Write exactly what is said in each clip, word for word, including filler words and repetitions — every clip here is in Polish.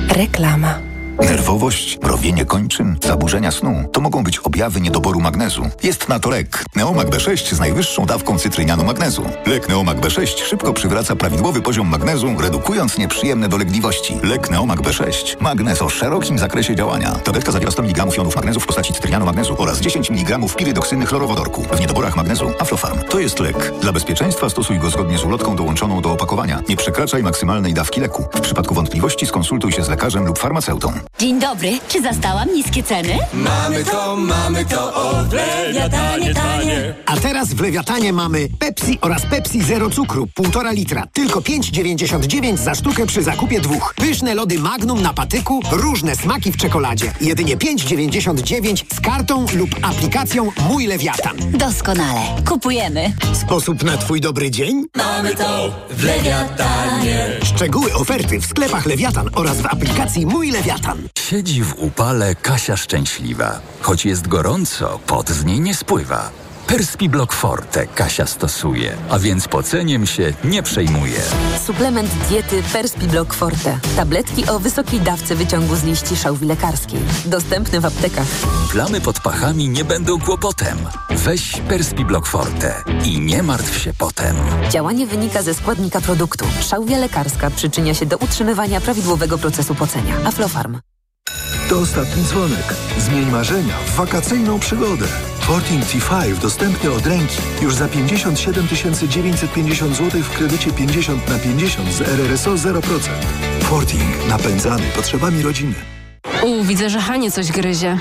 Reklama. Nerwowość, mrowienie kończyn, zaburzenia snu to mogą być objawy niedoboru magnezu. Jest na to lek. Neomag B sześć z najwyższą dawką cytrynianu magnezu. Lek Neomag B sześć szybko przywraca prawidłowy poziom magnezu, redukując nieprzyjemne dolegliwości. Lek Neomag B sześć. Magnez o szerokim zakresie działania. Tabletka zawiera sto miligramów jonów magnezu w postaci cytrynianu magnezu oraz dziesięć miligramów pirydoksyny chlorowodorku. W niedoborach magnezu Aflofarm. To jest lek. Dla bezpieczeństwa stosuj go zgodnie z ulotką dołączoną do opakowania. Nie przekraczaj maksymalnej dawki leku. W przypadku wątpliwości skonsultuj się z lekarzem lub farmaceutą. Dzień dobry, czy zastałam niskie ceny? Mamy to, mamy to, o w Lewiatanie tanie. A teraz w Lewiatanie mamy Pepsi oraz Pepsi Zero Cukru, półtora litra. Tylko pięć dziewięćdziesiąt dziewięć za sztukę przy zakupie dwóch. Pyszne lody Magnum na patyku, różne smaki w czekoladzie. Jedynie pięć dziewięćdziesiąt dziewięć z kartą lub aplikacją Mój Lewiatan. Doskonale, kupujemy. Sposób na twój dobry dzień? Mamy to w Lewiatanie. Szczegóły oferty w sklepach Lewiatan oraz w aplikacji Mój Lewiatan. Siedzi w upale Kasia szczęśliwa. Choć jest gorąco, pot z niej nie spływa. Perspiblock Forte Kasia stosuje, a więc poceniem się nie przejmuje. Suplement diety Perspiblock Forte. Tabletki o wysokiej dawce wyciągu z liści szałwi lekarskiej. Dostępny w aptekach. Plamy pod pachami nie będą kłopotem. Weź Perspiblock Forte i nie martw się potem. Działanie wynika ze składnika produktu. Szałwia lekarska przyczynia się do utrzymywania prawidłowego procesu pocenia. Aflofarm. To ostatni dzwonek. Zmień marzenia w wakacyjną przygodę. Forting T pięć dostępny od ręki już za pięćdziesiąt siedem tysięcy dziewięćset pięćdziesiąt złotych w kredycie pięćdziesiąt na pięćdziesiąt z R R S O zero procent. Forting. Napędzany potrzebami rodziny. U, widzę, że Hanie coś gryzie.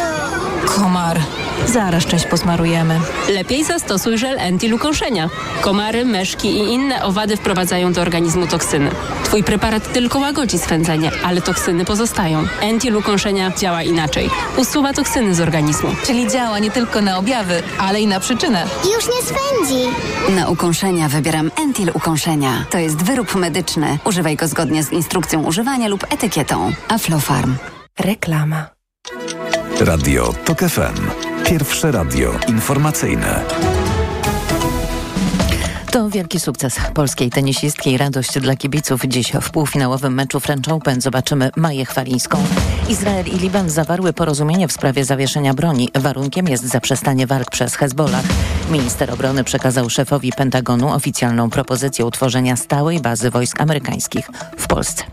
Komar. Zaraz część posmarujemy. Lepiej zastosuj żel Entil ukąszenia. Komary, meszki i inne owady wprowadzają do organizmu toksyny. Twój preparat tylko łagodzi swędzenie, ale toksyny pozostają. Entil ukąszenia działa inaczej. Usuwa toksyny z organizmu. Czyli działa nie tylko na objawy, ale i na przyczynę. Już nie swędzi. Na ukąszenia wybieram Entil ukąszenia. To jest wyrób medyczny. Używaj go zgodnie z instrukcją używania lub etykietą. Aflofarm. Reklama. Radio Tok F M. Pierwsze radio informacyjne. To wielki sukces polskiej tenisistki i radość dla kibiców. Dziś w półfinałowym meczu French Open zobaczymy Maję Chwalińską. Izrael i Liban zawarły porozumienie w sprawie zawieszenia broni. Warunkiem jest zaprzestanie walk przez Hezbollah. Minister obrony przekazał szefowi Pentagonu oficjalną propozycję utworzenia stałej bazy wojsk amerykańskich w Polsce.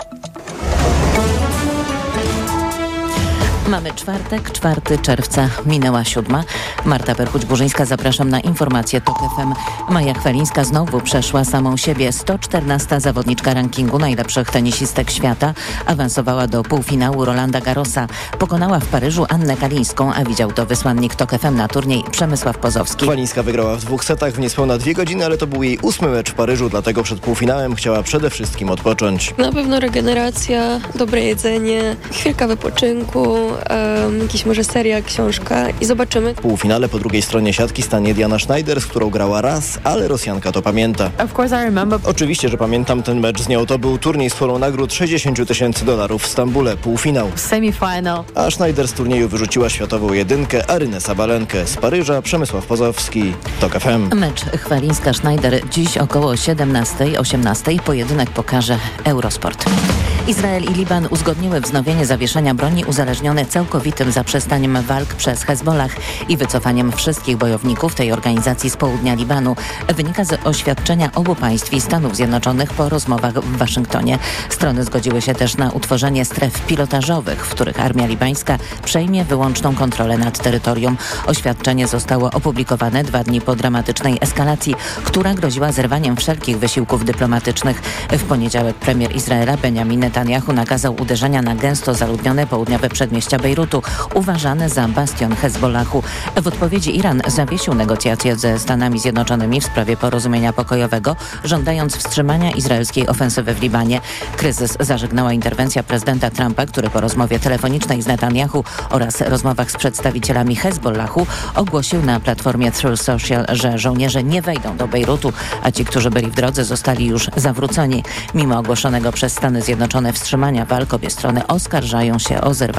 Mamy czwartek, czwartego czerwca, minęła siódma. Marta Perchuć-Burzyńska, zapraszam na informacje Tok F M. Maja Chwalińska znowu przeszła samą siebie. sto czternasta zawodniczka rankingu najlepszych tenisistek świata awansowała do półfinału Rolanda Garrosa. Pokonała w Paryżu Annę Kalińską, a widział to wysłannik Tok F M na turniej Przemysław Pozowski. Chwalińska wygrała w dwóch setach w niespełna dwie godziny, ale to był jej ósmy mecz w Paryżu, dlatego przed półfinałem chciała przede wszystkim odpocząć. Na pewno regeneracja, dobre jedzenie, chwilka wypoczynku, Um, jakiś może seria, książka i zobaczymy. W półfinale po drugiej stronie siatki stanie Diana Schneider, z którą grała raz, ale Rosjanka to pamięta. Of course I remember. Oczywiście, że pamiętam ten mecz z nią. To był turniej z formą nagród sześćdziesiąt tysięcy dolarów w Stambule, półfinał. Semifinal. A Schneider z turnieju wyrzuciła światową jedynkę Arynę Sabalenkę. Z Paryża Przemysław Pozowski, Tok F M. Mecz Chwalińska-Schneider dziś około siedemnastej, osiemnastej. Pojedynek pokaże Eurosport. Izrael i Liban uzgodniły wznowienie zawieszenia broni uzależnione całkowitym zaprzestaniem walk przez Hezbollah i wycofaniem wszystkich bojowników tej organizacji z południa Libanu. Wynika z oświadczenia obu państw i Stanów Zjednoczonych po rozmowach w Waszyngtonie. Strony zgodziły się też na utworzenie stref pilotażowych, w których armia libańska przejmie wyłączną kontrolę nad terytorium. Oświadczenie zostało opublikowane dwa dni po dramatycznej eskalacji, która groziła zerwaniem wszelkich wysiłków dyplomatycznych. W poniedziałek premier Izraela Benjamin Netanyahu nakazał uderzenia na gęsto zaludnione południowe przedmieścia Bejrutu, uważane za bastion Hezbollahu. W odpowiedzi Iran zawiesił negocjacje ze Stanami Zjednoczonymi w sprawie porozumienia pokojowego, żądając wstrzymania izraelskiej ofensywy w Libanie. Kryzys zażegnała interwencja prezydenta Trumpa, który po rozmowie telefonicznej z Netanyahu oraz rozmowach z przedstawicielami Hezbollahu ogłosił na platformie Truth Social, że żołnierze nie wejdą do Bejrutu, a ci, którzy byli w drodze, zostali już zawróceni. Mimo ogłoszonego przez Stany Zjednoczone wstrzymania walk, obie strony oskarżają się o zerwanie ustaleń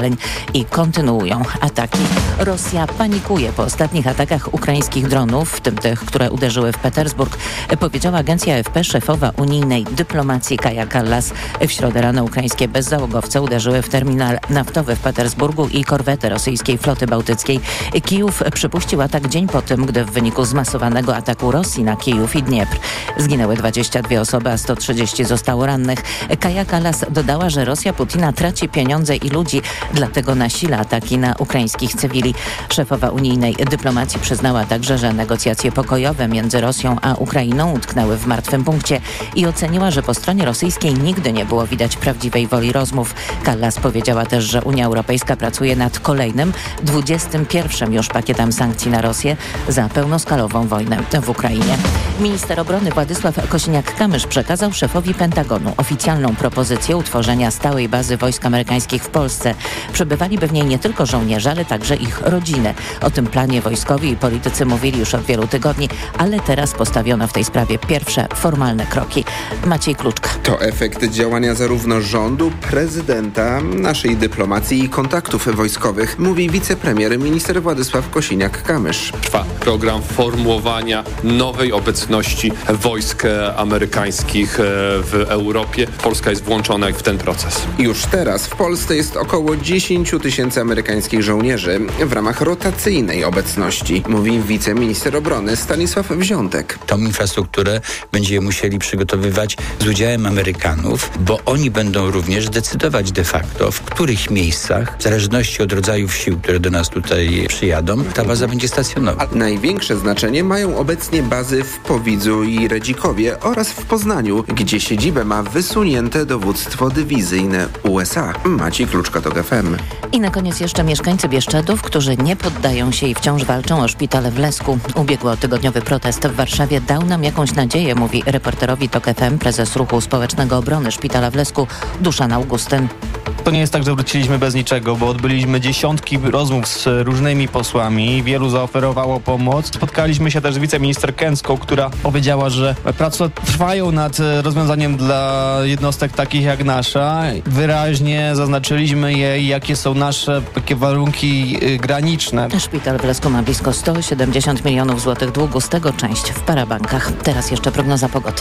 ustaleń i kontynuują ataki. Rosja panikuje po ostatnich atakach ukraińskich dronów, w tym tych, które uderzyły w Petersburg, powiedziała agencja A F P szefowa unijnej dyplomacji Kaja Kallas. W środę rano ukraińskie bezzałogowce uderzyły w terminal naftowy w Petersburgu i korwetę rosyjskiej floty bałtyckiej. Kijów przypuścił atak dzień po tym, gdy w wyniku zmasowanego ataku Rosji na Kijów i Dniepr zginęły dwadzieścia dwie osoby, a sto trzydzieści zostało rannych. Kaja Kallas dodała, że Rosja Putina traci pieniądze i ludzi, dlatego nasila ataki na ukraińskich cywili. Szefowa unijnej dyplomacji przyznała także, że negocjacje pokojowe między Rosją a Ukrainą utknęły w martwym punkcie i oceniła, że po stronie rosyjskiej nigdy nie było widać prawdziwej woli rozmów. Kallas powiedziała też, że Unia Europejska pracuje nad kolejnym, dwudziestym pierwszym już pakietem sankcji na Rosję za pełnoskalową wojnę w Ukrainie. Minister obrony Władysław Kosiniak-Kamysz przekazał szefowi Pentagonu oficjalną propozycję utworzenia stałej bazy wojsk amerykańskich w Polsce. Przybywaliby w niej nie tylko żołnierze, ale także ich rodziny. O tym planie wojskowi i politycy mówili już od wielu tygodni, ale teraz postawiono w tej sprawie pierwsze formalne kroki. Maciej Kluczka. To efekt działania zarówno rządu, prezydenta, naszej dyplomacji i kontaktów wojskowych, mówi wicepremier minister Władysław Kosiniak-Kamysz. Trwa program formułowania nowej obecności wojsk amerykańskich w Europie. Polska jest włączona w ten proces. Już teraz w Polsce jest około dziesięć tysięcy amerykańskich żołnierzy w ramach rotacyjnej obecności, mówi wiceminister obrony Stanisław Wziątek. Tą infrastrukturę będziemy musieli przygotowywać z udziałem Amerykanów, bo oni będą również decydować de facto, w których miejscach, w zależności od rodzajów sił, które do nas tutaj przyjadą, ta baza będzie stacjonować. Największe znaczenie mają obecnie bazy w Powidzu i Redzikowie oraz w Poznaniu, gdzie siedzibę ma wysunięte dowództwo dywizyjne U S A. Maciej Kluczka, TOK F M. I na koniec jeszcze mieszkańcy Bieszczadów, którzy nie poddają się i wciąż walczą o szpitale w Lesku. Ubiegłotygodniowy protest w Warszawie dał nam jakąś nadzieję, mówi reporterowi TOK F M prezes Ruchu Społecznego Obrony Szpitala w Lesku Duszan Augustyn. To nie jest tak, że wróciliśmy bez niczego, bo odbyliśmy dziesiątki rozmów z różnymi posłami, wielu zaoferowało pomoc. Spotkaliśmy się też z wiceminister Kęcką, która powiedziała, że prace trwają nad rozwiązaniem dla jednostek takich jak nasza. Wyraźnie zaznaczyliśmy jej, jakie są nasze takie warunki graniczne. Szpital w Lesku ma blisko sto siedemdziesiąt milionów złotych długu, z tego część w parabankach. Teraz jeszcze prognoza pogody.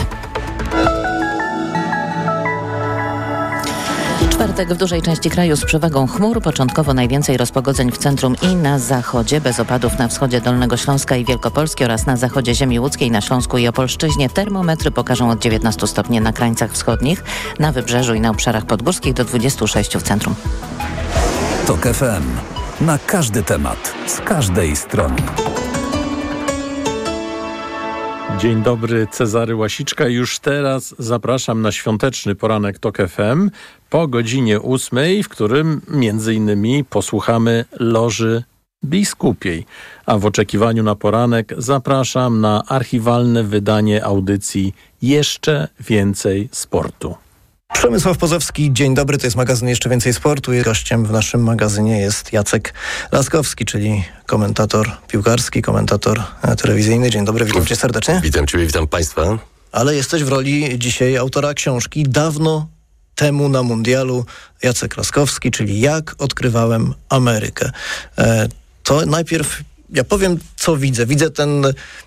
Czwartek w dużej części kraju z przewagą chmur. Początkowo najwięcej rozpogodzeń w centrum i na zachodzie. Bez opadów na wschodzie Dolnego Śląska i Wielkopolski oraz na zachodzie ziemi łódzkiej, na Śląsku i Opolszczyźnie. Termometry pokażą od dziewiętnastu stopni na krańcach wschodnich, na wybrzeżu i na obszarach podgórskich do dwudziestu sześciu w centrum. TOK F M. Na każdy temat, z każdej strony. Dzień dobry, Cezary Łasiczka. Już teraz zapraszam na świąteczny poranek TOK F M po godzinie ósmej, w którym między innymi posłuchamy Loży Biskupiej. A w oczekiwaniu na poranek zapraszam na archiwalne wydanie audycji Jeszcze Więcej Sportu. Przemysław Pozowski, dzień dobry, to jest magazyn Jeszcze Więcej Sportu. Gościem w naszym magazynie jest Jacek Laskowski, czyli komentator piłkarski, komentator telewizyjny. Dzień dobry, witam cię serdecznie. Witam ciebie, witam państwa. Ale jesteś w roli dzisiaj autora książki Dawno temu na mundialu. Jacek Laskowski, czyli Jak odkrywałem Amerykę. E, to najpierw ja powiem, co widzę. Widzę ten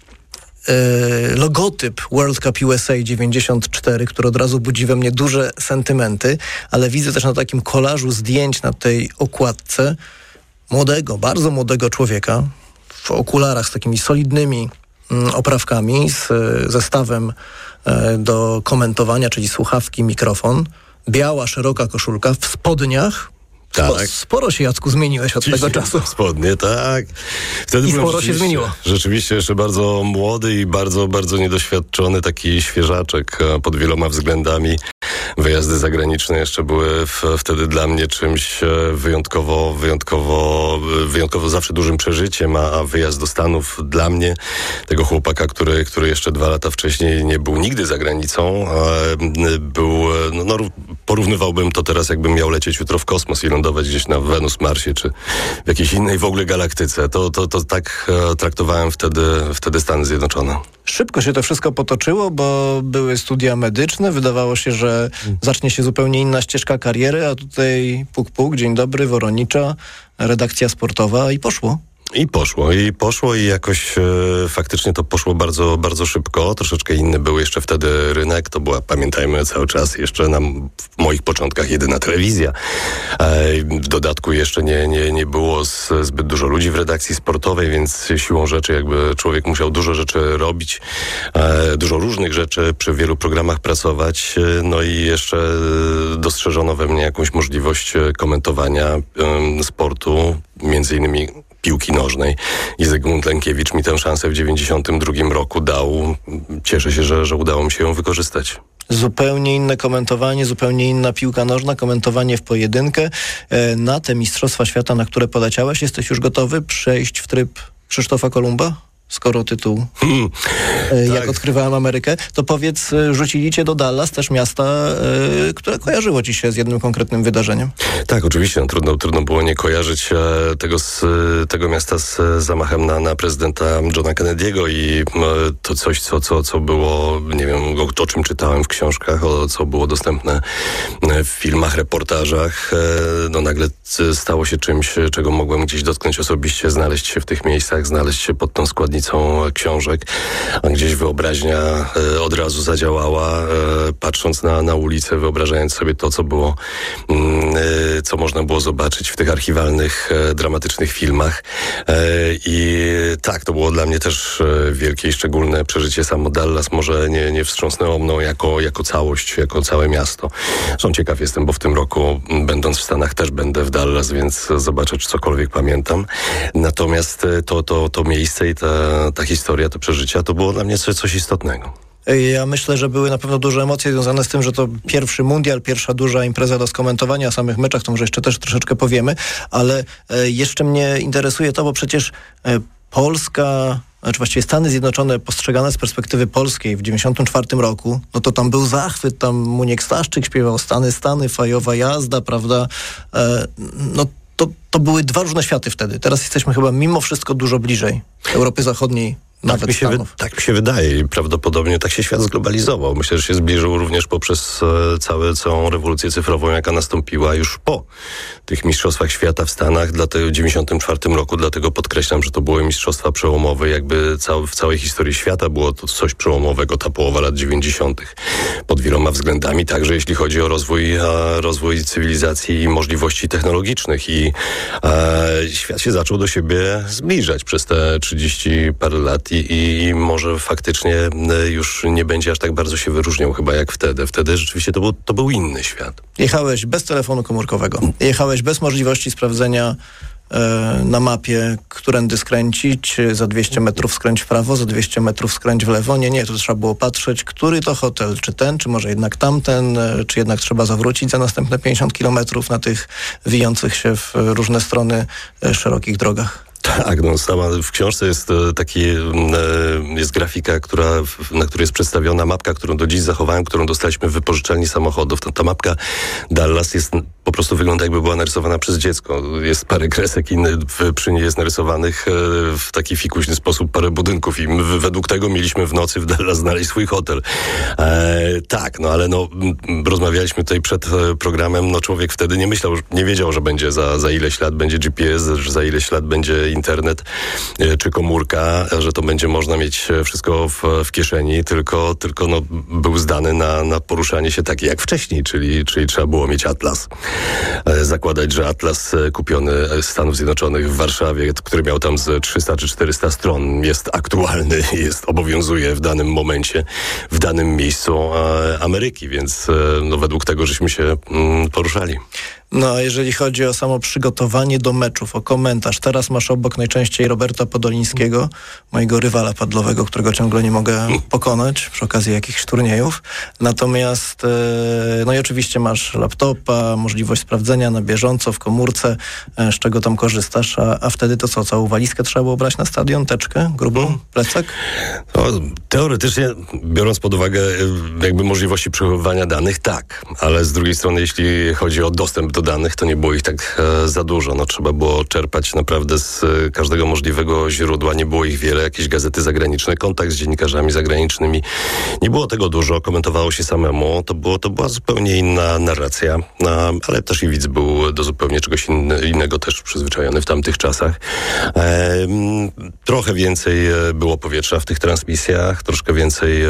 logotyp World Cup U S A dziewięćdziesiąt cztery, który od razu budzi we mnie duże sentymenty, ale widzę też na takim kolażu zdjęć na tej okładce młodego, bardzo młodego człowieka w okularach z takimi solidnymi mm, oprawkami, z zestawem e, do komentowania, czyli słuchawki, mikrofon, biała, szeroka koszulka, w spodniach. Tak. Sporo się, Jacku, zmieniłeś od tego czasu. Spodnie, tak. Wtedy I sporo się zmieniło. Rzeczywiście jeszcze bardzo młody i bardzo, bardzo niedoświadczony, taki świeżaczek pod wieloma względami. Wyjazdy zagraniczne jeszcze były w, wtedy dla mnie czymś wyjątkowo, wyjątkowo, wyjątkowo zawsze dużym przeżyciem, a wyjazd do Stanów dla mnie, tego chłopaka, który, który jeszcze dwa lata wcześniej nie był nigdy za granicą, był no, no, porównywałbym to teraz, jakbym miał lecieć jutro w kosmos i lądować gdzieś na Wenus, Marsie, czy w jakiejś innej w ogóle galaktyce. To, to, to tak e, traktowałem wtedy, wtedy Stany Zjednoczone. Szybko się to wszystko potoczyło, bo były studia medyczne. Wydawało się, że zacznie się zupełnie inna ścieżka kariery, a tutaj puk puk, dzień dobry, Woronicza, redakcja sportowa i poszło. I poszło, i poszło i jakoś e, faktycznie to poszło bardzo, bardzo szybko. Troszeczkę inny był jeszcze wtedy rynek. To była, pamiętajmy, cały czas jeszcze na w moich początkach jedyna telewizja. E, w dodatku jeszcze nie, nie, nie było z, zbyt dużo ludzi w redakcji sportowej, więc siłą rzeczy jakby człowiek musiał dużo rzeczy robić, e, dużo różnych rzeczy, przy wielu programach pracować. E, no i jeszcze dostrzeżono we mnie jakąś możliwość komentowania e, sportu, między innymi piłki nożnej i Zygmunt Lękiewicz mi tę szansę w dziewięćdziesiątym drugim roku dał. Cieszę się, że, że udało mi się ją wykorzystać. Zupełnie inne komentowanie, zupełnie inna piłka nożna, komentowanie w pojedynkę. Na te Mistrzostwa Świata, na które poleciałeś, jesteś już gotowy przejść w tryb Krzysztofa Kolumba? Skoro tytuł hmm, jak tak. Odkrywałem Amerykę, to powiedz, rzucili cię do Dallas, też miasta, y, które kojarzyło ci się z jednym konkretnym wydarzeniem. Tak, oczywiście. No, trudno, trudno było nie kojarzyć e, tego, z, tego miasta z zamachem na, na prezydenta Johna Kennedy'ego i e, to coś, co, co, co było, nie wiem, o, o czym czytałem w książkach, o co było dostępne w filmach, reportażach. E, no nagle stało się czymś, czego mogłem gdzieś dotknąć osobiście, znaleźć się w tych miejscach, znaleźć się pod tą składnicą książek, a gdzieś wyobraźnia e, od razu zadziałała, e, patrząc na, na ulicę, wyobrażając sobie to, co było, e, co można było zobaczyć w tych archiwalnych, e, dramatycznych filmach. E, I tak, to było dla mnie też e, wielkie i szczególne przeżycie. Samo Dallas może nie, nie wstrząsnęło mną jako, jako całość, jako całe miasto. Zresztą ciekaw jestem, bo w tym roku, będąc w Stanach, też będę w Dallas, więc zobaczę, czy cokolwiek pamiętam. Natomiast to, to, to miejsce i ta ta historia, te przeżycia, to było dla mnie coś, coś istotnego. Ja myślę, że były na pewno duże emocje związane z tym, że to pierwszy mundial, pierwsza duża impreza do skomentowania o samych meczach, to może jeszcze też troszeczkę powiemy, ale jeszcze mnie interesuje to, bo przecież Polska, znaczy właściwie Stany Zjednoczone postrzegane z perspektywy polskiej w dziewięćdziesiątym czwartym roku, no to tam był zachwyt, tam Muniek Staszczyk śpiewał Stany, Stany, fajowa jazda, prawda? No to, to były dwa różne światy wtedy. Teraz jesteśmy chyba mimo wszystko dużo bliżej Europy Zachodniej. Tak mi, się wy, tak mi się wydaje i prawdopodobnie tak się świat zglobalizował. Myślę, że się zbliżył również poprzez e, całe, całą rewolucję cyfrową, jaka nastąpiła już po tych Mistrzostwach Świata w Stanach dla tego w dziewięćdziesiątym czwartym roku. Dlatego podkreślam, że to były mistrzostwa przełomowe. Jakby cał, w całej historii świata było to coś przełomowego, ta połowa lat dziewięćdziesiątych pod wieloma względami, także jeśli chodzi o rozwój, a, rozwój cywilizacji i możliwości technologicznych. I a, świat się zaczął do siebie zbliżać przez te trzydzieści parę lat. I, I może faktycznie już nie będzie aż tak bardzo się wyróżniał chyba jak wtedy. Wtedy rzeczywiście to był, to był inny świat. Jechałeś bez telefonu komórkowego. Jechałeś bez możliwości sprawdzenia e, na mapie, którędy skręcić. Za dwieście metrów skręć w prawo, za dwieście metrów skręć w lewo. Nie, nie, to trzeba było patrzeć, który to hotel, czy ten, czy może jednak tamten, czy jednak trzeba zawrócić za następne pięćdziesiąt kilometrów na tych wijących się w różne strony e, szerokich drogach. Tak, no sama w książce jest taki, jest grafika, która, na której jest przedstawiona mapka, którą do dziś zachowałem, którą dostaliśmy w wypożyczalni samochodów. Ta, ta mapka Dallas jest, po prostu wygląda jakby była narysowana przez dziecko. Jest parę kresek, inny przy niej jest narysowanych w taki fikuśny sposób parę budynków i my według tego mieliśmy w nocy w Dallas znaleźć swój hotel. E, tak, no ale no rozmawialiśmy tutaj przed programem, no człowiek wtedy nie myślał, nie wiedział, że będzie za, za ileś lat będzie G P S, że za ileś lat będzie internet czy komórka, że to będzie można mieć wszystko w, w kieszeni, tylko, tylko no, był zdany na, na poruszanie się takie jak wcześniej, czyli, czyli trzeba było mieć atlas. Zakładać, że atlas kupiony z Stanów Zjednoczonych w Warszawie, który miał tam z trzysta czy czterysta stron, jest aktualny, jest, obowiązuje w danym momencie, w danym miejscu Ameryki, więc no, według tego żeśmy się mm, poruszali. No a jeżeli chodzi o samo przygotowanie do meczów, o komentarz, teraz masz obok najczęściej Roberta Podolińskiego, mojego rywala padlowego, którego ciągle nie mogę pokonać przy okazji jakichś turniejów. Natomiast, no i oczywiście masz laptopa, możliwość sprawdzenia na bieżąco w komórce, z czego tam korzystasz, a, a wtedy to co, całą walizkę trzeba było brać na stadion, teczkę, grubą, plecak? No, teoretycznie, biorąc pod uwagę jakby możliwości przechowywania danych, tak, ale z drugiej strony, jeśli chodzi o dostęp do danych, to nie było ich tak e, za dużo. No, trzeba było czerpać naprawdę z e, każdego możliwego źródła. Nie było ich wiele, jakieś gazety zagraniczne, kontakt z dziennikarzami zagranicznymi. Nie było tego dużo, komentowało się samemu. To, było, to była zupełnie inna narracja, no, ale też i widz był do zupełnie czegoś inne, innego też przyzwyczajony w tamtych czasach. E, trochę więcej było powietrza w tych transmisjach, troszkę więcej e,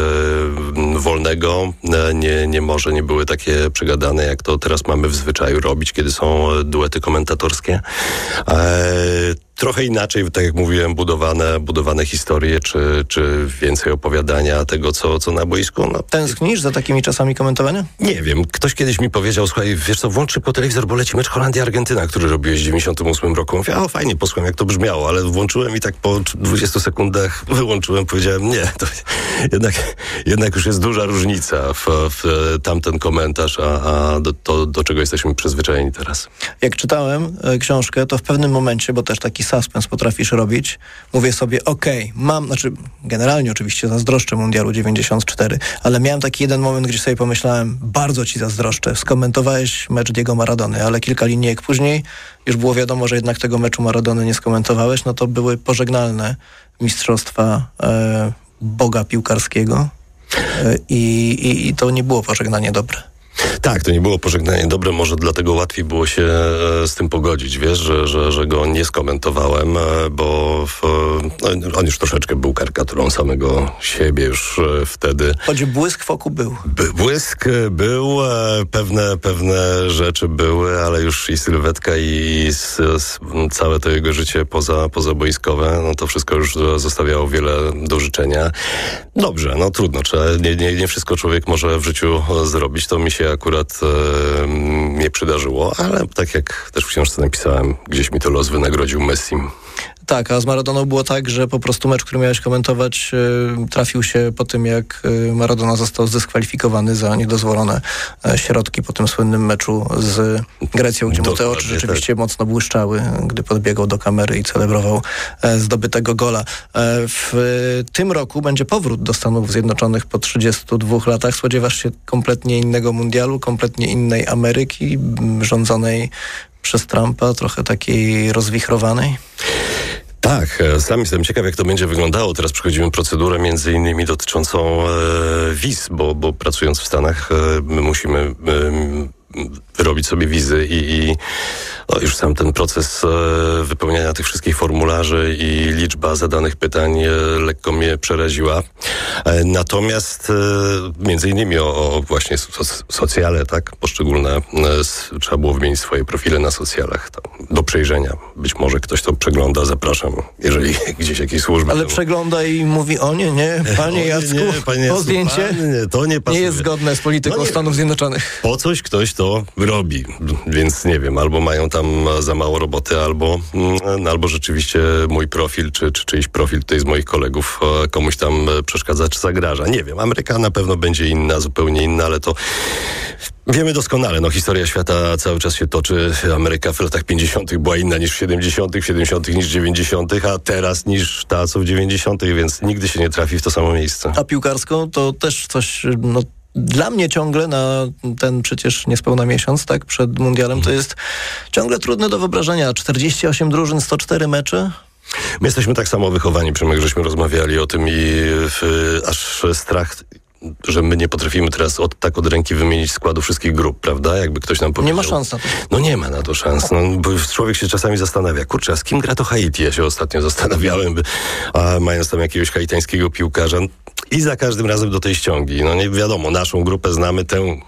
wolnego. E, nie, nie może nie były takie przegadane, jak to teraz mamy w zwyczaju robić, kiedy są duety komentatorskie. E, trochę inaczej, tak jak mówiłem, budowane, budowane historie, czy, czy więcej opowiadania tego, co, co na boisku. No. Tęsknisz za takimi czasami komentowania? Nie wiem. Ktoś kiedyś mi powiedział, słuchaj, wiesz co, włącz szybko telewizor, bo leci mecz Holandia-Argentyna, który robiłeś w dziewięćdziesiątym ósmym roku. Mówię, o fajnie, posłucham, jak to brzmiało, ale włączyłem i tak po dwudziestu sekundach wyłączyłem, powiedziałem, nie, to jednak, jednak już jest duża różnica w, w tamten komentarz, a, a do, to, do czego jesteśmy przyzwyczajeni teraz. Jak czytałem e, książkę, to w pewnym momencie, bo też taki suspens potrafisz robić, mówię sobie, okej, okay, mam, znaczy generalnie oczywiście zazdroszczę Mundialu dziewięćdziesiąt cztery, ale miałem taki jeden moment, gdzie sobie pomyślałem, bardzo ci zazdroszczę, skomentowałeś mecz Diego Maradony, ale kilka linijek później już było wiadomo, że jednak tego meczu Maradony nie skomentowałeś, no to były pożegnalne mistrzostwa e, Boga piłkarskiego e, i, i, i to nie było pożegnanie dobre. Tak, to nie było pożegnanie dobre, może dlatego łatwiej było się e, z tym pogodzić, wiesz, że, że, że go nie skomentowałem, e, bo w, no, on już troszeczkę był karykaturą samego siebie już e, wtedy. Choć błysk w oku był. By, błysk był, e, pewne, pewne rzeczy były, ale już i sylwetka i s, s, całe to jego życie poza, pozaboiskowe, no to wszystko już zostawiało wiele do życzenia. Dobrze, no trudno, trzeba, nie, nie, nie wszystko człowiek może w życiu zrobić, to mi się akurat e, nie przydarzyło, ale tak jak też w książce napisałem, gdzieś mi to los wynagrodził Messim. Tak, a z Maradoną było tak, że po prostu mecz, który miałeś komentować, y, trafił się po tym, jak y, Maradona został zdyskwalifikowany za niedozwolone y, środki po tym słynnym meczu z Grecją, gdzie mu te oczy rzeczywiście tak mocno błyszczały, gdy podbiegał do kamery i celebrował y, zdobytego gola. Y, w y, tym roku będzie powrót do Stanów Zjednoczonych po trzydziestu dwóch latach. Spodziewasz się kompletnie innego mundialu, kompletnie innej Ameryki, y, rządzonej przez Trumpa, trochę takiej rozwichrowanej? Tak, sam jestem ciekaw, jak to będzie wyglądało. Teraz przechodzimy procedurę między innymi dotyczącą e, wiz, bo, bo pracując w Stanach e, my musimy e, wyrobić sobie wizy i, i no już sam ten proces e, wypełniania tych wszystkich formularzy i liczba zadanych pytań e, lekko mnie przeraziła. E, natomiast e, między innymi o, o właśnie so, socjale, tak, poszczególne e, s, trzeba było wymienić swoje profile na socjalach to, do przejrzenia. Być może ktoś to przegląda, zapraszam, jeżeli gdzieś jakieś służby. Ale to przegląda i mówi, o nie, nie, panie Jacku, nie, panie Jacku, to zdjęcie panie, to nie, nie jest zgodne z polityką no Stanów Zjednoczonych. Po coś ktoś to robi, więc nie wiem, albo mają tam za mało roboty, albo, albo rzeczywiście mój profil, czy, czy czyjś profil tutaj z moich kolegów komuś tam przeszkadza, czy zagraża. Nie wiem, Ameryka na pewno będzie inna, zupełnie inna, ale to wiemy doskonale, no historia świata cały czas się toczy. Ameryka w latach pięćdziesiątych była inna niż w siedemdziesiątych, w siedemdziesiątych niż w dziewięćdziesiątych, a teraz niż ta, co w dziewięćdziesiątych, więc nigdy się nie trafi w to samo miejsce. A piłkarsko to też coś, no dla mnie ciągle na ten przecież niespełna miesiąc, tak, przed mundialem, to jest ciągle trudne do wyobrażenia. czterdzieści osiem drużyn, sto cztery mecze. My jesteśmy tak samo wychowani, Przemek, żeśmy rozmawiali o tym i w, aż strach, że my nie potrafimy teraz od, tak od ręki wymienić składu wszystkich grup, prawda? Jakby ktoś nam powiedział. Nie ma szans na to. No nie ma na to szans. No, bo człowiek się czasami zastanawia, kurczę, a z kim gra to Haiti? Ja się ostatnio zastanawiałem, by, a mając tam jakiegoś haitańskiego piłkarza i za każdym razem do tej ściągi. No nie wiadomo, naszą grupę znamy, tę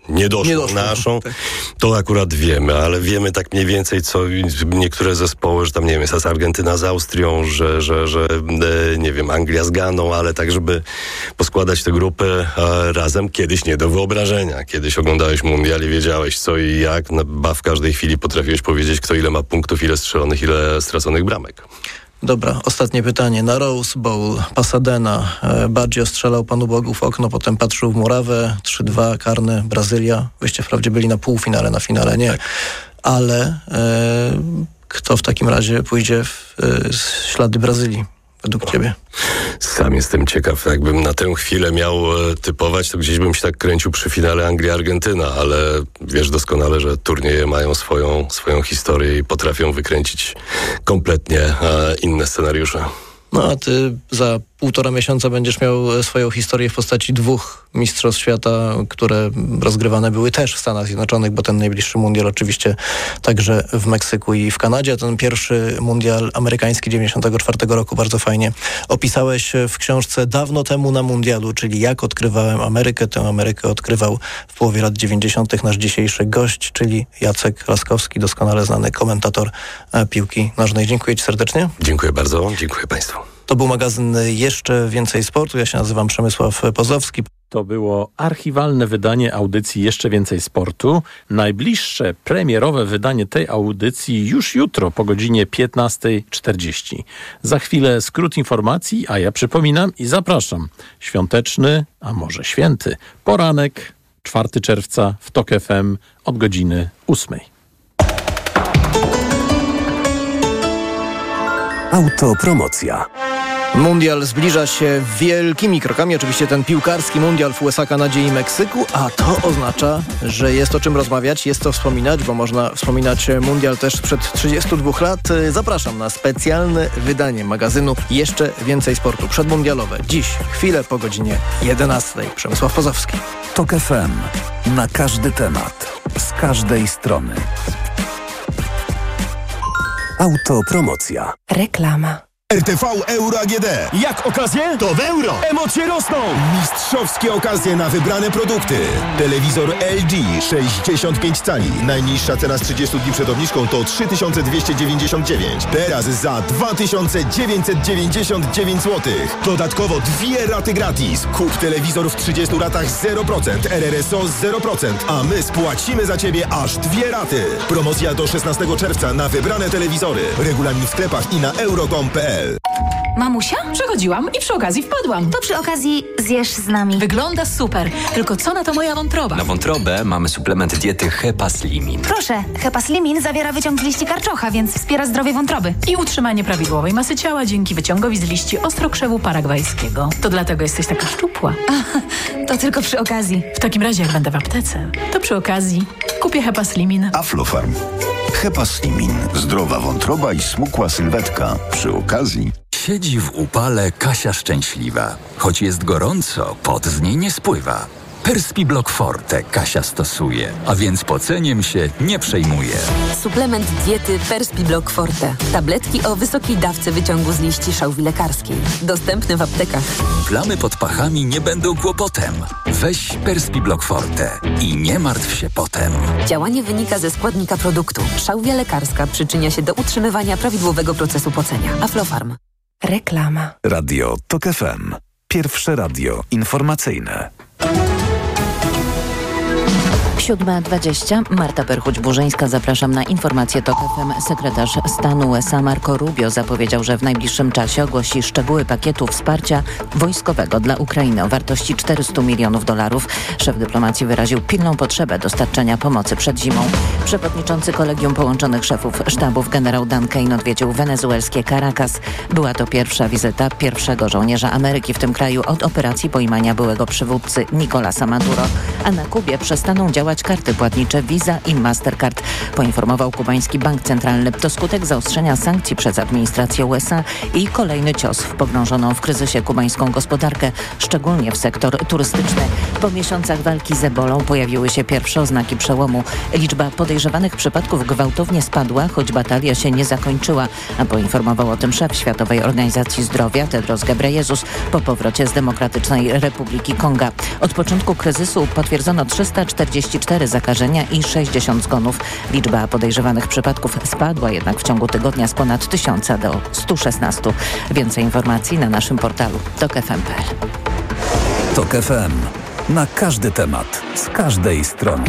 niedoszłą, Niedoszłą, naszą, tak. to akurat wiemy, ale wiemy tak mniej więcej, co niektóre zespoły, że tam, nie wiem, jest Argentyna z Austrią, że, że, że e, nie wiem, Anglia z Ganą, ale tak, żeby poskładać te grupy e, razem, kiedyś nie do wyobrażenia. Kiedyś oglądałeś mundial i wiedziałeś co i jak, no, ba w każdej chwili potrafiłeś powiedzieć, kto ile ma punktów, ile strzelonych, ile straconych bramek. Dobra, ostatnie pytanie. Na Rose Bowl, Pasadena, e, Baggio strzelał Panu Bogu w okno, potem patrzył w murawę, trzy dwa, karny, Brazylia. Wyście wprawdzie byli na półfinale, na finale nie. Ale e, kto w takim razie pójdzie w e, ślady Brazylii, według ciebie? Sam jestem ciekaw, jakbym na tę chwilę miał e, typować, to gdzieś bym się tak kręcił przy finale Anglia-Argentyna, ale wiesz doskonale, że turnieje mają swoją, swoją historię i potrafią wykręcić kompletnie e, inne scenariusze. No a ty za półtora miesiąca będziesz miał swoją historię w postaci dwóch mistrzostw świata, które rozgrywane były też w Stanach Zjednoczonych, bo ten najbliższy mundial oczywiście także w Meksyku i w Kanadzie. Ten pierwszy mundial amerykański dziewięćdziesiątego czwartego roku bardzo fajnie opisałeś w książce Dawno temu na mundialu, czyli jak odkrywałem Amerykę. Tę Amerykę odkrywał w połowie lat dziewięćdziesiątych nasz dzisiejszy gość, czyli Jacek Laskowski, doskonale znany komentator piłki nożnej. Dziękuję ci serdecznie. Dziękuję bardzo, dziękuję Państwu. To był magazyn Jeszcze Więcej Sportu. Ja się nazywam Przemysław Pozowski. To było archiwalne wydanie audycji Jeszcze Więcej Sportu. Najbliższe premierowe wydanie tej audycji już jutro po godzinie piętnasta czterdzieści. Za chwilę skrót informacji, a ja przypominam i zapraszam. Świąteczny, a może święty, poranek czwartego czerwca w Tok F M od godziny ósmej. Autopromocja. Mundial zbliża się wielkimi krokami, oczywiście ten piłkarski mundial w U S A, Kanadzie i Meksyku, a to oznacza, że jest o czym rozmawiać, jest to wspominać, bo można wspominać mundial też sprzed trzydziestu dwóch lat. Zapraszam na specjalne wydanie magazynu Jeszcze Więcej Sportu przedmundialowe. Dziś, chwilę po godzinie jedenastej. Przemysław Pozowski. Tok F M. Na każdy temat. Z każdej strony. Autopromocja. Reklama. R T V Euro A G D. Jak okazje? To w euro. Emocje rosną. Mistrzowskie okazje na wybrane produkty. Telewizor L G sześćdziesiąt pięć cali. Najniższa cena z trzydziestu dni przed obniżką to trzy tysiące dwieście dziewięćdziesiąt dziewięć. Teraz za dwa tysiące dziewięćset dziewięćdziesiąt dziewięć złotych. Dodatkowo dwie raty gratis. Kup telewizor w trzydziestu ratach zero procent. R R S O zero procent. A my spłacimy za Ciebie aż dwie raty. Promocja do szesnastego czerwca na wybrane telewizory. Regulamin w sklepach i na euro kropka com kropka p l. Mamusia? Przechodziłam i przy okazji wpadłam. To przy okazji zjesz z nami. Wygląda super. Tylko co na to moja wątroba? Na wątrobę mamy suplement diety Hepaslimin. Proszę, Hepaslimin zawiera wyciąg z liści karczocha, więc wspiera zdrowie wątroby. I utrzymanie prawidłowej masy ciała dzięki wyciągowi z liści ostrokrzewu paragwajskiego. To dlatego jesteś taka szczupła. To tylko przy okazji. W takim razie, jak będę w aptece, to przy okazji kupię Hepaslimin. Aflofarm. Hepaslimin. Zdrowa wątroba i smukła sylwetka. Przy okazji... Siedzi w upale Kasia szczęśliwa. Choć jest gorąco, pot z niej nie spływa. Perspiblock Forte Kasia stosuje, a więc poceniem się nie przejmuje. Suplement diety Perspiblock Forte. Tabletki o wysokiej dawce wyciągu z liści szałwi lekarskiej. Dostępne w aptekach. Plamy pod pachami nie będą kłopotem. Weź Perspiblock Forte i nie martw się potem. Działanie wynika ze składnika produktu. Szałwia lekarska przyczynia się do utrzymywania prawidłowego procesu pocenia. Aflofarm. Reklama. Radio Tok F M. Pierwsze radio informacyjne. siódma dwadzieścia. Marta Perchuć-Burzyńska. Zapraszam na informację Tok F M. Sekretarz stanu U S A Marco Rubio zapowiedział, że w najbliższym czasie ogłosi szczegóły pakietu wsparcia wojskowego dla Ukrainy o wartości czterysta milionów dolarów. Szef dyplomacji wyraził pilną potrzebę dostarczenia pomocy przed zimą. Przewodniczący Kolegium Połączonych Szefów Sztabów generał Dan Kane odwiedził wenezuelskie Caracas. Była to pierwsza wizyta pierwszego żołnierza Ameryki w tym kraju od operacji pojmania byłego przywódcy Nicolasa Maduro. A na Kubie przestaną działać karty płatnicze Visa i Mastercard, poinformował kubański bank centralny. To skutek zaostrzenia sankcji przez administrację U S A i kolejny cios w pogrążoną w kryzysie kubańską gospodarkę, szczególnie w sektor turystyczny. Po miesiącach walki z ebolą pojawiły się pierwsze oznaki przełomu. Liczba podejrzanych podejrzewanych przypadków gwałtownie spadła, choć batalia się nie zakończyła, a poinformował o tym szef Światowej Organizacji Zdrowia Tedros Ghebreyesus po powrocie z Demokratycznej Republiki Konga. Od początku kryzysu potwierdzono trzysta czterdzieści cztery zakażenia i sześćdziesiąt zgonów. Liczba podejrzewanych przypadków spadła jednak w ciągu tygodnia z ponad tysiąca do stu szesnastu. Więcej informacji na naszym portalu tok f m kropka p l. Tok F M. Na każdy temat, z każdej strony.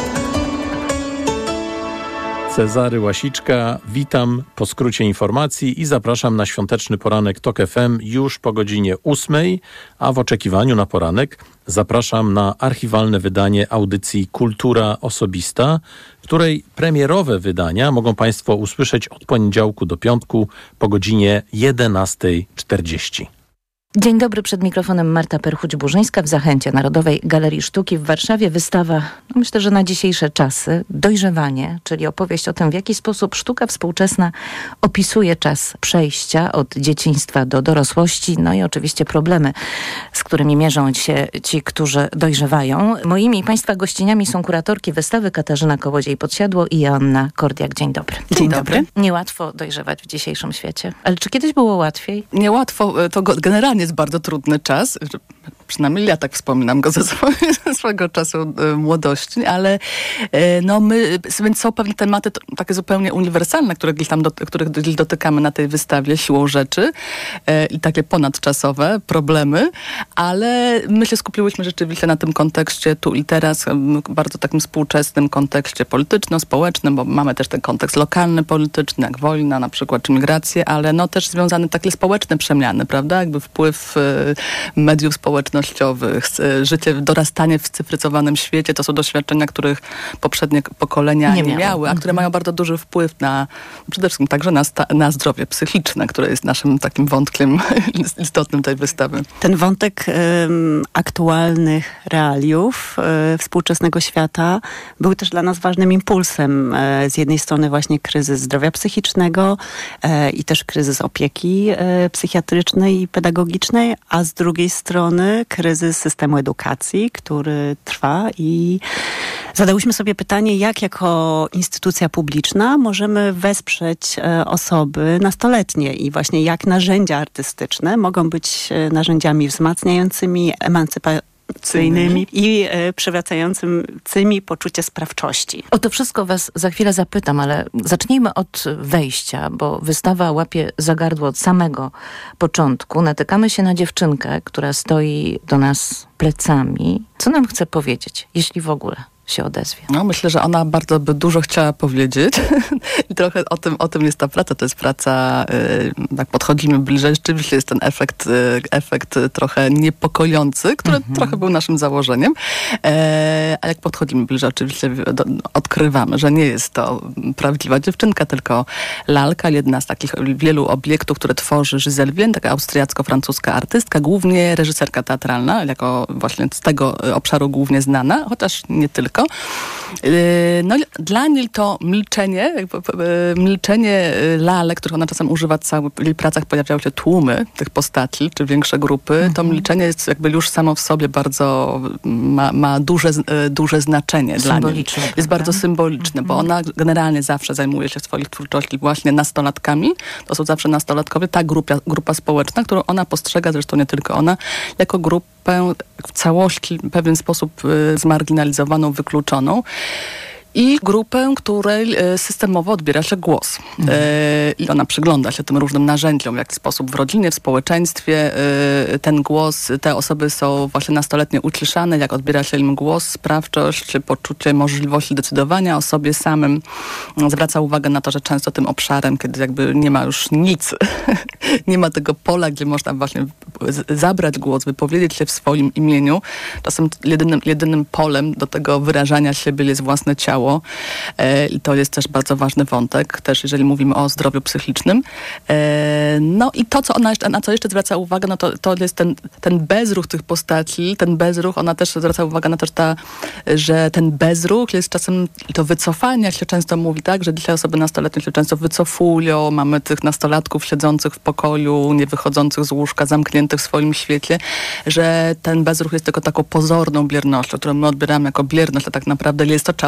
Cezary Łasiczka, witam po skrócie informacji i zapraszam na świąteczny poranek Tok F M już po godzinie ósmej, a w oczekiwaniu na poranek zapraszam na archiwalne wydanie audycji Kultura Osobista, której premierowe wydania mogą Państwo usłyszeć od poniedziałku do piątku po godzinie jedenasta czterdzieści. Dzień dobry, przed mikrofonem Marta Perchuć-Burzyńska w Zachęcie Narodowej Galerii Sztuki w Warszawie. Wystawa, no myślę, że na dzisiejsze czasy, Dojrzewanie, czyli opowieść o tym, w jaki sposób sztuka współczesna opisuje czas przejścia od dzieciństwa do dorosłości, no i oczywiście problemy, z którymi mierzą się ci, którzy dojrzewają. Moimi i Państwa gościniami są kuratorki wystawy Katarzyna Kołodziej-Podsiadło i Joanna Kordiak. Dzień dobry. Dzień, Dzień dobry. dobry. Niełatwo dojrzewać w dzisiejszym świecie, ale czy kiedyś było łatwiej? Niełatwo, to generalnie jest bardzo trudny czas, przynajmniej ja tak wspominam go ze swojego, swojego czasu e, młodości, ale e, no my, więc są pewne tematy to, takie zupełnie uniwersalne, które gdzieś tam do, których gdzieś dotykamy na tej wystawie siłą rzeczy e, i takie ponadczasowe problemy, ale my się skupiłyśmy rzeczywiście na tym kontekście tu i teraz, bardzo takim współczesnym kontekście polityczno-społecznym, bo mamy też ten kontekst lokalny, polityczny, jak wojna na przykład, czy migracje, ale no też związane takie społeczne przemiany, prawda? Jakby wpływ e, mediów społecznych, życie, dorastanie w cyfryzowanym świecie, to są doświadczenia, których poprzednie pokolenia nie, nie miały, a które mają bardzo duży wpływ na, przede wszystkim także na, sta, na zdrowie psychiczne, które jest naszym takim wątkiem istotnym tej wystawy. Ten wątek y, aktualnych realiów y, współczesnego świata był też dla nas ważnym impulsem. Y, z jednej strony właśnie kryzys zdrowia psychicznego y, i też kryzys opieki y, psychiatrycznej i pedagogicznej, a z drugiej strony kryzys systemu edukacji, który trwa i zadałyśmy sobie pytanie, jak jako instytucja publiczna możemy wesprzeć e, osoby nastoletnie i właśnie jak narzędzia artystyczne mogą być e, narzędziami wzmacniającymi, emancypacyjnymi i e, przywracającymi poczucie sprawczości. O to wszystko was za chwilę zapytam, ale zacznijmy od wejścia, bo wystawa łapie za gardło od samego początku. Natykamy się na dziewczynkę, która stoi do nas plecami. Co nam chce powiedzieć, jeśli w ogóle się odezwie? No, myślę, że ona bardzo by dużo chciała powiedzieć i trochę o tym, o tym jest ta praca. To jest praca, yy, jak podchodzimy bliżej, rzeczywiście jest ten efekt, yy, efekt trochę niepokojący, który mhm. trochę był naszym założeniem, yy, a jak podchodzimy bliżej, oczywiście do, odkrywamy, że nie jest to prawdziwa dziewczynka, tylko lalka, jedna z takich wielu obiektów, które tworzy Giselle Vienne, taka austriacko-francuska artystka, głównie reżyserka teatralna, jako właśnie z tego obszaru głównie znana, chociaż nie tylko. No, dla niej to milczenie, milczenie lalek, których ona czasem używa w całych pracach, pojawiały się tłumy tych postaci, czy większe grupy. Mhm. To milczenie jest jakby już samo w sobie bardzo, ma, ma duże, duże znaczenie dla niej. Jest prawda? Bardzo symboliczne, mhm. bo ona generalnie zawsze zajmuje się w swoich twórczości właśnie nastolatkami. To są zawsze nastolatkowie. Ta grupa, grupa społeczna, którą ona postrzega, zresztą nie tylko ona, jako grupę w całości w pewien sposób zmarginalizowaną, wykluczoną. I grupę, której systemowo odbiera się głos. Mhm. I ona przygląda się tym różnym narzędziom, w jaki sposób w rodzinie, w społeczeństwie ten głos, te osoby są właśnie nastoletnie uciszane, jak odbiera się im głos, sprawczość, poczucie możliwości decydowania o sobie samym. Zwraca uwagę na to, że często tym obszarem, kiedy jakby nie ma już nic, nie ma tego pola, gdzie można właśnie zabrać głos, wypowiedzieć się w swoim imieniu. Czasem jedynym, jedynym polem do tego wyrażania siebie jest własne ciało. I to jest też bardzo ważny wątek, też jeżeli mówimy o zdrowiu psychicznym. No i to, co ona jeszcze, na co jeszcze zwraca uwagę, no to, to jest ten, ten bezruch tych postaci, ten bezruch, ona też zwraca uwagę na to, że, ta, że ten bezruch jest czasem, to wycofanie, jak się często mówi, tak, że dzisiaj osoby nastoletnie się często wycofują, mamy tych nastolatków siedzących w pokoju, nie wychodzących z łóżka, zamkniętych w swoim świecie, że ten bezruch jest tylko taką pozorną biernością, którą my odbieramy jako bierność, a tak naprawdę jest to czasem jedyny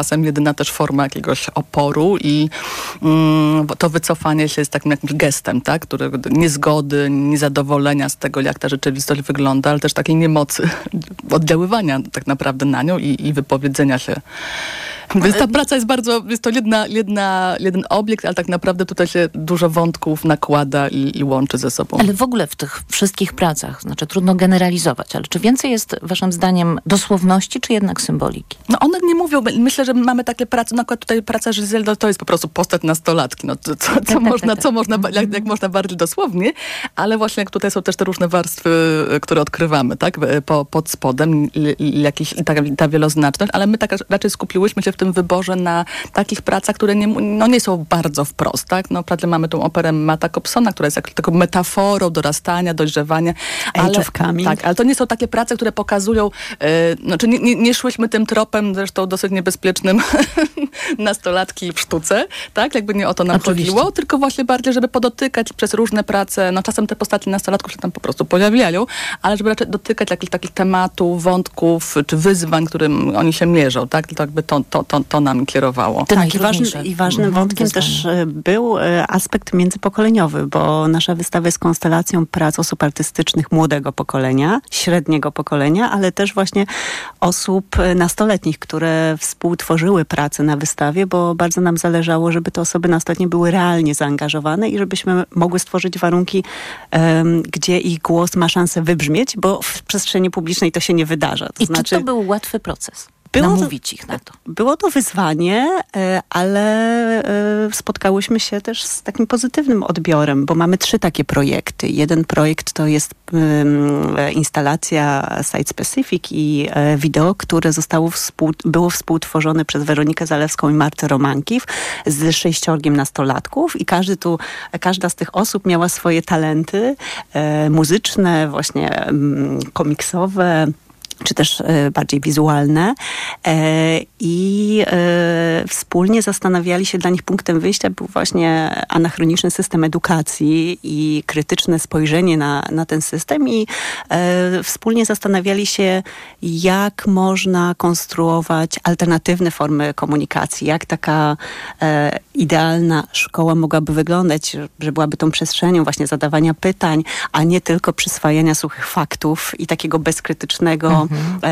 jedyna też forma jakiegoś oporu i mm, to wycofanie się jest takim jakimś gestem, tak? Który, niezgody, niezadowolenia z tego, jak ta rzeczywistość wygląda, ale też takiej niemocy oddziaływania tak naprawdę na nią i, i wypowiedzenia się. Więc ta praca jest bardzo, jest to jedna, jedna, jeden obiekt, ale tak naprawdę tutaj się dużo wątków nakłada i, i łączy ze sobą. Ale w ogóle w tych wszystkich pracach, znaczy trudno generalizować, ale czy więcej jest waszym zdaniem dosłowności, czy jednak symboliki? No one nie mówią, myślę, że mamy takie prace, na przykład tutaj praca Żyzelda to jest po prostu postać nastolatki, no co, co, co można, co można, jak, jak można bardziej dosłownie, ale właśnie jak tutaj są też te różne warstwy, które odkrywamy, tak, po, pod spodem i, i jakiś, ta, ta wieloznaczność, ale my tak raczej skupiłyśmy się w tym wyborze na takich pracach, które nie, no nie są bardzo wprost, tak? No prawie mamy tą operę Matta Kobsona, która jest jak, taką metaforą dorastania, dojrzewania. Age of Coming. Tak, ale to nie są takie prace, które pokazują, yy, znaczy nie, nie, nie szłyśmy tym tropem, zresztą dosyć niebezpiecznym nastolatki w sztuce, tak? Jakby nie o to nam Oczywiście. chodziło, tylko właśnie bardziej, żeby podotykać przez różne prace, no czasem te postaci nastolatków się tam po prostu pojawiają, ale żeby raczej dotykać jakichś takich tematów, wątków, czy wyzwań, którym oni się mierzą, tak? To jakby to, to, to, to nam kierowało. Tak, i, ważny, i ważnym mhm, wątkiem wyzwanie. też był aspekt międzypokoleniowy, bo nasza wystawa jest konstelacją prac osób artystycznych młodego pokolenia, średniego pokolenia, ale też właśnie osób nastoletnich, które współtworzyły pracę na wystawie, bo bardzo nam zależało, żeby te osoby nastoletnie były realnie zaangażowane i żebyśmy mogły stworzyć warunki, um, gdzie ich głos ma szansę wybrzmieć, bo w przestrzeni publicznej to się nie wydarza. To I znaczy, czy to był łatwy proces? Było namówić to, ich na to. Było to wyzwanie, ale spotkałyśmy się też z takim pozytywnym odbiorem, bo mamy trzy takie projekty. Jeden projekt to jest um, instalacja Site Specific i e, wideo, które zostało współ, było współtworzone przez Weronikę Zalewską i Martę Romankiw z sześciorgiem nastolatków i każdy tu, każda z tych osób miała swoje talenty e, muzyczne, właśnie m, komiksowe, czy też e, bardziej wizualne e, i e, wspólnie zastanawiali się, dla nich punktem wyjścia był właśnie anachroniczny system edukacji i krytyczne spojrzenie na, na ten system i e, wspólnie zastanawiali się, jak można konstruować alternatywne formy komunikacji, jak taka e, idealna szkoła mogłaby wyglądać, że byłaby tą przestrzenią właśnie zadawania pytań, a nie tylko przyswajania suchych faktów i takiego bezkrytycznego mhm.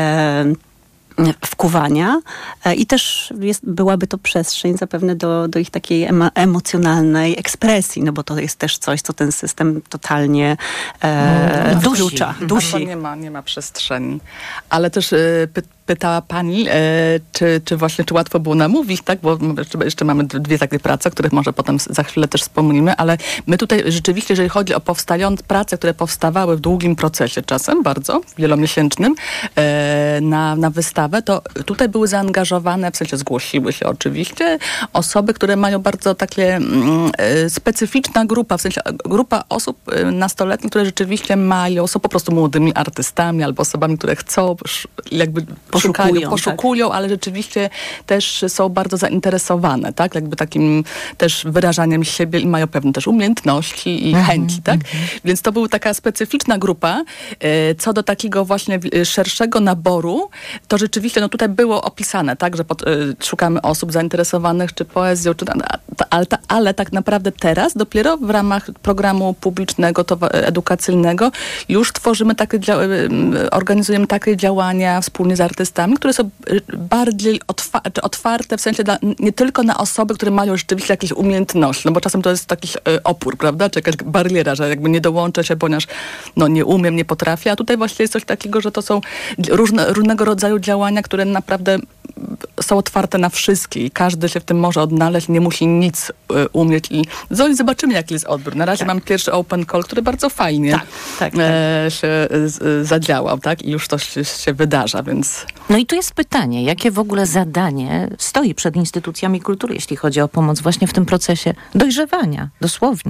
e, wkuwania. E, I też jest, byłaby to przestrzeń zapewne do, do ich takiej emo, emocjonalnej ekspresji, no bo to jest też coś, co ten system totalnie e, no, wyklucza, dusi. To nie ma, nie ma przestrzeni. Ale też e, py, pytała pani, e, czy, czy właśnie, czy łatwo było namówić, tak? Bo jeszcze, jeszcze mamy dwie takie prace, o których może potem za chwilę też wspomnimy, ale my tutaj rzeczywiście, jeżeli chodzi o powstające prace, które powstawały w długim procesie czasem, bardzo wielomiesięcznym, e, na, na wystawę, to tutaj były zaangażowane, w sensie zgłosiły się oczywiście, osoby, które mają bardzo takie mm, e, specyficzna grupa, w sensie grupa osób e, nastoletnich, które rzeczywiście mają, są po prostu młodymi artystami albo osobami, które chcą jakby Poszukują, szukają, poszukują, tak. Ale rzeczywiście też są bardzo zainteresowane, tak? Jakby takim też wyrażaniem siebie i mają pewne też umiejętności i mm-hmm, chęci, tak? Mm-hmm. Więc to była taka specyficzna grupa. Co do takiego właśnie szerszego naboru, to rzeczywiście, no tutaj było opisane, tak? Że pod, szukamy osób zainteresowanych czy poezją, czy, ale, ale tak naprawdę teraz dopiero w ramach programu publicznego, to, edukacyjnego już tworzymy takie, organizujemy takie działania wspólnie z artystami, które są bardziej otwa- otwarte, w sensie dla, nie tylko na osoby, które mają rzeczywiście jakieś umiejętności, no bo czasem to jest taki y, opór, prawda, czy jakaś bariera, że jakby nie dołączę się, ponieważ no nie umiem, nie potrafię, a tutaj właśnie jest coś takiego, że to są różne, różnego rodzaju działania, które naprawdę są otwarte na wszystkich i każdy się w tym może odnaleźć, nie musi nic y, umieć i zobaczymy, jaki jest odbiór. Na razie tak. Mam pierwszy open call, który bardzo fajnie tak, tak, tak. E, się z, zadziałał, tak? I już to się, się wydarza, więc... No i tu jest pytanie, jakie w ogóle zadanie stoi przed instytucjami kultury, jeśli chodzi o pomoc właśnie w tym procesie dojrzewania, dosłownie?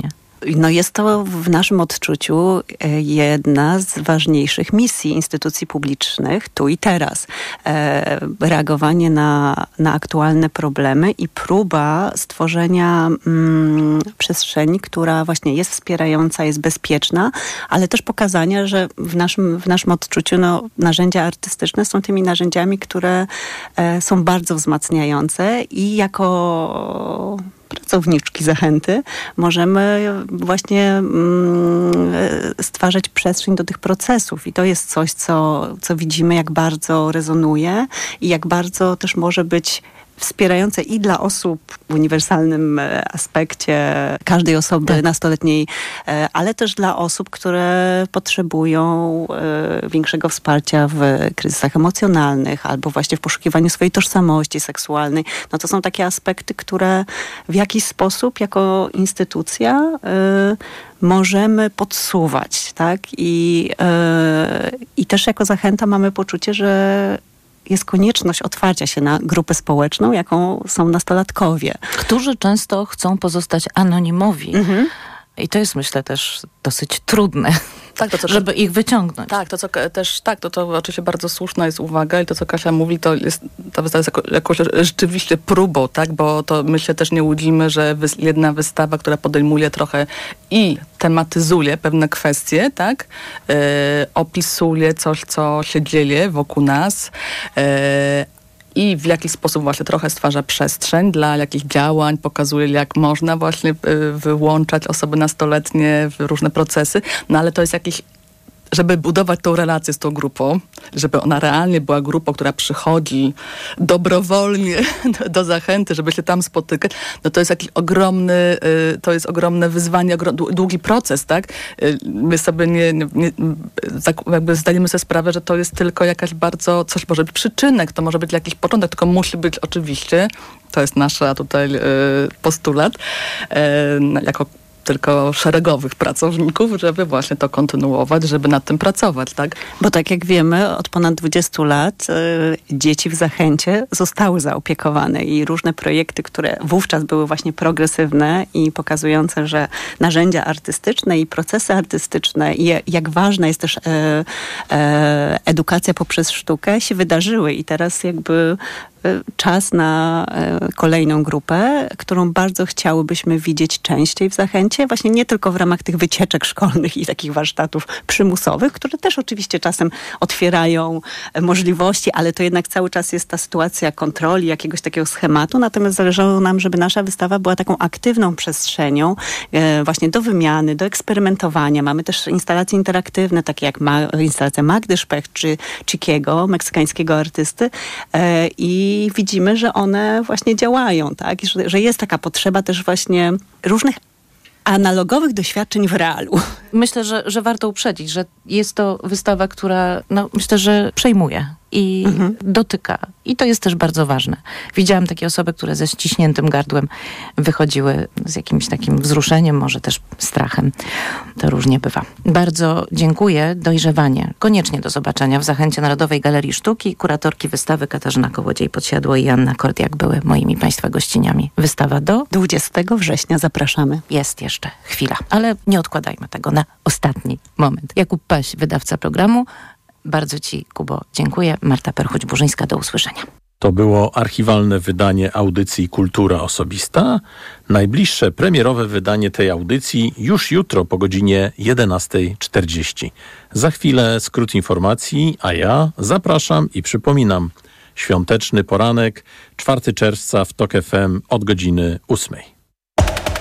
No jest to w naszym odczuciu jedna z ważniejszych misji instytucji publicznych tu i teraz. Reagowanie na, na aktualne problemy i próba stworzenia mm, przestrzeni, która właśnie jest wspierająca, jest bezpieczna, ale też pokazania, że w naszym, w naszym odczuciu no, narzędzia artystyczne są tymi narzędziami, które e, są bardzo wzmacniające i jako pracowniczki Zachęty możemy właśnie mm, stwarzać przestrzeń do tych procesów i to jest coś, co, co widzimy, jak bardzo rezonuje i jak bardzo też może być wspierające i dla osób w uniwersalnym aspekcie każdej osoby tak. nastoletniej, ale też dla osób, które potrzebują większego wsparcia w kryzysach emocjonalnych albo właśnie w poszukiwaniu swojej tożsamości seksualnej. No to są takie aspekty, które w jakiś sposób jako instytucja możemy podsuwać, tak? I, i też jako Zachęta mamy poczucie, że jest konieczność otwarcia się na grupę społeczną, jaką są nastolatkowie. Którzy często chcą pozostać anonimowi. Mhm. I to jest, myślę, też dosyć trudne, tak, to, co, żeby ich wyciągnąć. Tak, to co też, tak, to, to oczywiście bardzo słuszna jest uwaga i to, co Kasia mówi, to jest, ta wystawa jest jako, jakąś rzeczywiście próbą, tak, bo to my się też nie łudzimy, że wys, jedna wystawa, która podejmuje trochę i tematyzuje pewne kwestie, tak, yy, opisuje coś, co się dzieje wokół nas, yy, i w jakiś sposób właśnie trochę stwarza przestrzeń dla jakichś działań, pokazuje, jak można właśnie y, wyłączać osoby nastoletnie w różne procesy, no ale to jest jakiś, żeby budować tą relację z tą grupą, żeby ona realnie była grupą, która przychodzi dobrowolnie do, do Zachęty, żeby się tam spotykać, no to jest jakiś ogromny, y, to jest ogromne wyzwanie, ogrom, długi proces, tak? Y, my sobie nie, nie, nie tak jakby zdajemy sobie sprawę, że to jest tylko jakaś bardzo, coś może być przyczynek, to może być jakiś początek, tylko musi być oczywiście, to jest nasza tutaj y, postulat, y, jako tylko szeregowych pracowników, żeby właśnie to kontynuować, żeby nad tym pracować, tak? Bo tak jak wiemy, od ponad dwudziestu lat y, dzieci w Zachęcie zostały zaopiekowane i różne projekty, które wówczas były właśnie progresywne i pokazujące, że narzędzia artystyczne i procesy artystyczne i jak ważna jest też y, y, edukacja poprzez sztukę, się wydarzyły i teraz jakby czas na kolejną grupę, którą bardzo chciałybyśmy widzieć częściej w Zachęcie, właśnie nie tylko w ramach tych wycieczek szkolnych i takich warsztatów przymusowych, które też oczywiście czasem otwierają możliwości, ale to jednak cały czas jest ta sytuacja kontroli, jakiegoś takiego schematu, natomiast zależało nam, żeby nasza wystawa była taką aktywną przestrzenią właśnie do wymiany, do eksperymentowania. Mamy też instalacje interaktywne, takie jak ma- instalacja Magdy Specht czy Chikiego, meksykańskiego artysty i I widzimy, że one właśnie działają, tak? I że, że jest taka potrzeba też właśnie różnych analogowych doświadczeń w realu. Myślę, że, że warto uprzedzić, że jest to wystawa, która no, myślę, że przejmuje i mhm. dotyka. I to jest też bardzo ważne. Widziałam takie osoby, które ze ściśniętym gardłem wychodziły z jakimś takim wzruszeniem, może też strachem. To różnie bywa. Bardzo dziękuję. Dojrzewanie. Koniecznie do zobaczenia w Zachęcie Narodowej Galerii Sztuki. Kuratorki wystawy Katarzyna Kołodziej-Podsiadło i Anna Kordiak były moimi Państwa gościniami. Wystawa do dwudziestego września. Zapraszamy. Jest jeszcze chwila, ale nie odkładajmy tego na ostatni moment. Jakub Paś, wydawca programu. Bardzo Ci, Kubo, dziękuję. Marta Perchuć-Burzyńska, do usłyszenia. To było archiwalne wydanie audycji Kultura Osobista. Najbliższe premierowe wydanie tej audycji już jutro po godzinie jedenasta czterdzieści. Za chwilę skrót informacji, a ja zapraszam i przypominam. Świąteczny poranek, czwartego czerwca w Tok F M od godziny ósmej.